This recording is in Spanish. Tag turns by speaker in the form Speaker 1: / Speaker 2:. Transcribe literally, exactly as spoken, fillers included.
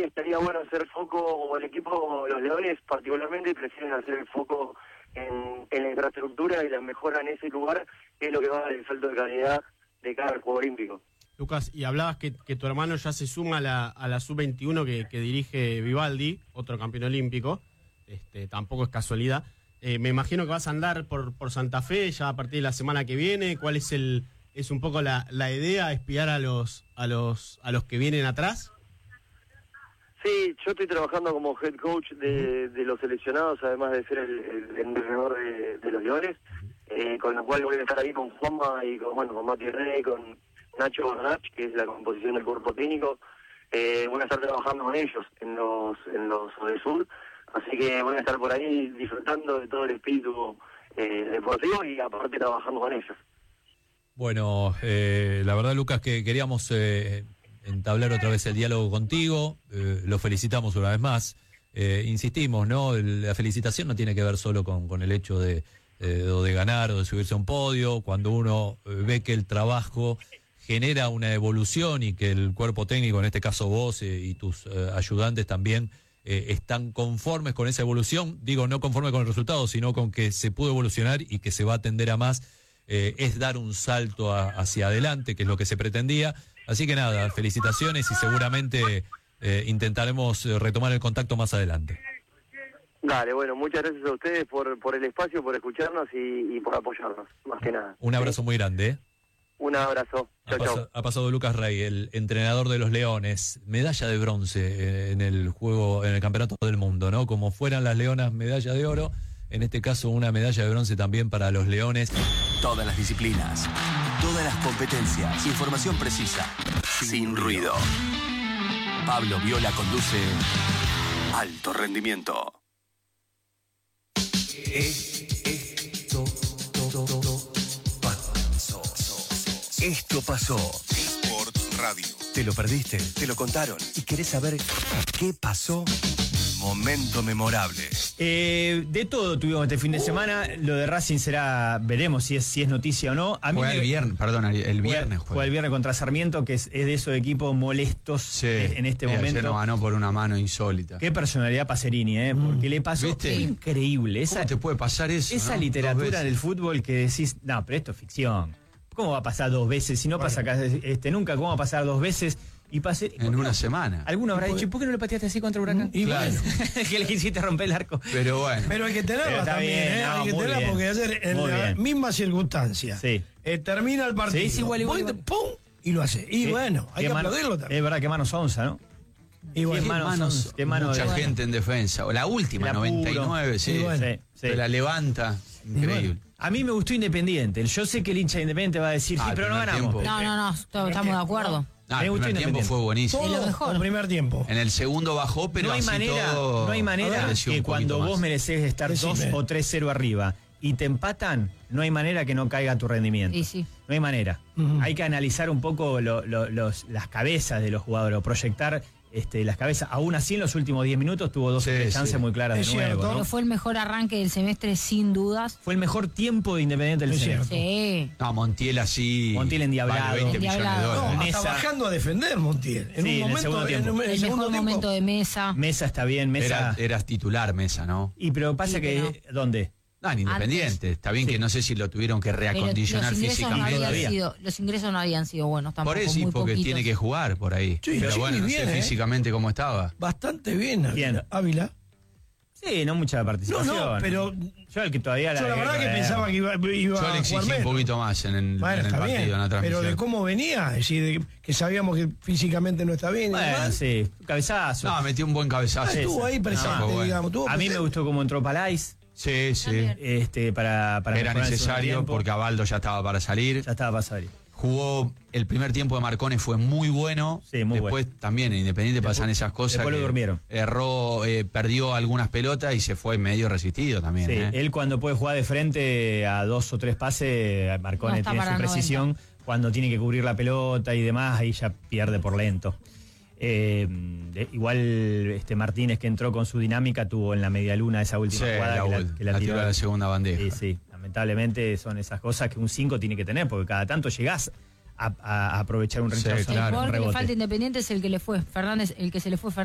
Speaker 1: estaría bueno hacer foco, o el equipo, los Leones particularmente, prefieren hacer el foco en, en la infraestructura y la mejora en ese lugar, que es lo que va a dar el salto de calidad de cada juego olímpico.
Speaker 2: Lucas, y hablabas que, que tu hermano ya se suma a la, a la sub veintiuno que, que dirige Vivaldi, otro campeón olímpico, este, tampoco es casualidad. Eh, me imagino que vas a andar por, por Santa Fe ya a partir de la semana que viene. ¿Cuál es el es un poco la, la idea, espiar a los a los a los que vienen atrás?
Speaker 1: Sí, yo estoy trabajando como head coach de, de los seleccionados, además de ser el, el entrenador de, de los Leones, eh, con lo cual voy a estar ahí con Juanma y con, bueno, con Mati Rey, con Nacho Barnach, que es la composición del cuerpo técnico. Eh, voy a estar trabajando con ellos en los en los del sur, así que voy a estar por ahí disfrutando de todo el espíritu eh, deportivo y aparte trabajando con ellos.
Speaker 3: Bueno, eh, la verdad, Lucas, que queríamos eh, entablar otra vez el diálogo contigo. Eh, lo felicitamos una vez más. Eh, insistimos, ¿no? La felicitación no tiene que ver solo con, con el hecho de, eh, o de ganar o de subirse a un podio. Cuando uno eh, ve que el trabajo genera una evolución y que el cuerpo técnico, en este caso vos eh, y tus eh, ayudantes también, eh, están conformes con esa evolución. Digo, no conforme con el resultado, sino con que se pudo evolucionar y que se va a tender a más. Eh, es dar un salto a, hacia adelante, que es lo que se pretendía. Así que nada, felicitaciones y seguramente eh, intentaremos retomar el contacto más adelante.
Speaker 1: Dale, bueno, muchas gracias a ustedes por, por el espacio, por escucharnos y, y por apoyarnos, más que nada.
Speaker 3: Un abrazo muy grande. ¿eh?
Speaker 1: Un abrazo.
Speaker 3: Ha, pas- ha pasado Lucas Rey, el entrenador de los Leones, medalla de bronce en el juego, en el Campeonato del Mundo, ¿no? Como fueran las Leonas, medalla de oro. En este caso, una medalla de bronce también para los Leones.
Speaker 4: Todas las disciplinas, todas las competencias, información precisa, sin, sin ruido. Pablo Viola conduce Alto Rendimiento. Esto, pasó. Esto pasó.
Speaker 5: Sports Radio.
Speaker 4: ¿Te lo perdiste? ¿Te lo contaron? ¿Y querés saber qué pasó? Momento memorable.
Speaker 6: Eh, de todo tuvimos este fin de semana. Lo de Racing será, veremos si es si es noticia o no. A mí
Speaker 7: fue
Speaker 6: me,
Speaker 7: el viernes, perdón, el viernes.
Speaker 6: Fue, fue el viernes contra Sarmiento, que es, es de esos equipos molestos
Speaker 7: sí,
Speaker 6: en este momento.
Speaker 7: Ayer nos ganó por una mano insólita.
Speaker 6: Qué personalidad Pacerini, ¿eh? Porque le pasó
Speaker 7: ¿Viste?
Speaker 6: increíble. Esa,
Speaker 7: ¿Cómo te puede pasar eso?
Speaker 6: Esa
Speaker 7: ¿no?
Speaker 6: literatura del fútbol que decís, no, pero esto es ficción. ¿Cómo va a pasar dos veces? Si no bueno. pasa acá, este, nunca, ¿cómo va a pasar dos veces? Y pase,
Speaker 7: en una no, semana.
Speaker 6: Alguno habrá dicho, ¿por qué no le pateaste así contra Huracán?
Speaker 7: Y claro.
Speaker 6: Que le quisiste romper el arco.
Speaker 7: Pero bueno.
Speaker 8: Pero hay que tenerla también, bien, ¿eh? No, hay que tenerla bien. Porque ayer en muy la bien. misma circunstancia sí. eh, termina el partido.
Speaker 6: Sí, es igual, igual, igual.
Speaker 8: ¡Pum! Y lo hace. Y sí. bueno, hay que mano, aplaudirlo también.
Speaker 6: Es verdad, qué manos onza, ¿no?
Speaker 8: Igual,
Speaker 6: qué manos, manos, qué manos
Speaker 7: mucha
Speaker 6: de,
Speaker 7: gente
Speaker 6: bueno.
Speaker 7: en defensa. O la última, la noventa y nueve, sí.
Speaker 6: Bueno. sí, sí.
Speaker 7: La levanta. Increíble.
Speaker 6: Bueno. A mí me gustó Independiente. Yo sé que el hincha de Independiente va a decir,
Speaker 7: ah,
Speaker 6: sí, pero no ganamos.
Speaker 9: Tiempo. No, no, no, todos estamos de acuerdo.
Speaker 7: Ah, el primer tiempo fue buenísimo.
Speaker 8: Todo lo mejor. El primer tiempo.
Speaker 7: En el segundo bajó, pero
Speaker 6: no hay
Speaker 7: así
Speaker 6: manera,
Speaker 7: todo
Speaker 6: no hay manera que cuando vos merecés estar dos o tres cero arriba y te empatan, no hay manera que no caiga tu rendimiento.
Speaker 9: Sí, sí.
Speaker 6: No hay manera.
Speaker 8: Uh-huh.
Speaker 6: Hay que analizar un poco lo, lo, los, las cabezas de los jugadores, o proyectar este, las cabezas. Aún así, en los últimos diez minutos tuvo dos sí, chances sí. muy claras
Speaker 8: es
Speaker 6: de nuevo.
Speaker 9: Pero
Speaker 6: ¿no?
Speaker 9: fue el mejor arranque del semestre, sin dudas.
Speaker 6: Fue el mejor tiempo de Independiente del semestre.
Speaker 9: Sí.
Speaker 7: No, Montiel así.
Speaker 6: Montiel endiablado.
Speaker 7: Vale veinte
Speaker 9: endiablado.
Speaker 7: millones de dólares.
Speaker 8: No,
Speaker 6: Mesa.
Speaker 8: está bajando a defender Montiel. En
Speaker 6: sí,
Speaker 8: un momento,
Speaker 6: en el segundo tiempo.
Speaker 8: En, en el,
Speaker 9: el
Speaker 8: segundo
Speaker 9: mejor
Speaker 8: tiempo.
Speaker 9: momento de Mesa.
Speaker 6: Mesa está bien, Mesa.
Speaker 7: Era, eras titular, Mesa, ¿no?
Speaker 6: Y pero pasa
Speaker 9: sí,
Speaker 6: que,
Speaker 9: pero...
Speaker 6: ¿dónde?
Speaker 7: No, en Independiente. Antes. Está bien sí. que no sé si lo tuvieron que reacondicionar
Speaker 9: los
Speaker 7: físicamente.
Speaker 9: No habían sido, los ingresos no habían sido buenos tampoco.
Speaker 7: Por eso sí, porque
Speaker 9: poquitos.
Speaker 7: tiene que jugar por ahí.
Speaker 8: Sí,
Speaker 7: pero
Speaker 8: sí,
Speaker 7: bueno, no
Speaker 8: bien,
Speaker 7: sé
Speaker 8: ¿eh?
Speaker 7: físicamente cómo estaba.
Speaker 8: Bastante bien,
Speaker 6: bien.
Speaker 8: Ávila.
Speaker 6: Sí, no mucha participación.
Speaker 8: No, no, pero
Speaker 6: yo el que todavía la
Speaker 8: yo la verdad que, que pensaba que iba, iba
Speaker 7: yo le exigí un poquito más en el,
Speaker 8: bueno,
Speaker 7: en el partido,
Speaker 8: bien,
Speaker 7: en la transmisión.
Speaker 8: Pero de cómo venía, es decir, de, que sabíamos que físicamente no está bien.
Speaker 6: Bueno,
Speaker 8: ¿verdad?
Speaker 6: sí, cabezazo.
Speaker 7: No, metió un buen cabezazo.
Speaker 8: Ah, estuvo ahí presente, no, bueno. digamos. Tuvo
Speaker 6: a mí
Speaker 8: presente.
Speaker 6: me gustó cómo entró Palais.
Speaker 7: Sí, sí.
Speaker 6: Este, para, para
Speaker 7: Era necesario porque Abaldo ya estaba para salir.
Speaker 6: Ya estaba para salir.
Speaker 7: Jugó el primer tiempo de Marcone, fue muy bueno.
Speaker 6: Sí, muy
Speaker 7: Después
Speaker 6: bueno.
Speaker 7: también en Independiente después, pasan esas cosas.
Speaker 6: Después lo durmieron.
Speaker 7: Erró, eh, perdió algunas pelotas y se fue medio resistido también.
Speaker 6: Sí,
Speaker 7: ¿eh?
Speaker 6: él cuando puede jugar de frente a dos o tres pases, Marcone
Speaker 9: no
Speaker 6: tiene su precisión. noventa. Cuando tiene que cubrir la pelota y demás, ahí ya pierde por lento. Eh, de, igual este Martínez, que entró con su dinámica, tuvo en la media luna esa última
Speaker 7: sí,
Speaker 6: jugada
Speaker 7: la,
Speaker 6: que la, que la,
Speaker 7: la
Speaker 6: tiró
Speaker 7: a la segunda bandeja.
Speaker 6: Sí, sí, lamentablemente son esas cosas que un cinco tiene que tener, porque cada tanto llegás a, a, a aprovechar un rechazo.
Speaker 7: Sí, claro.
Speaker 9: El jugador
Speaker 6: un
Speaker 9: que
Speaker 6: rebote.
Speaker 9: le falta Independiente es el que le fue Fernández, el que se le fue Fernández.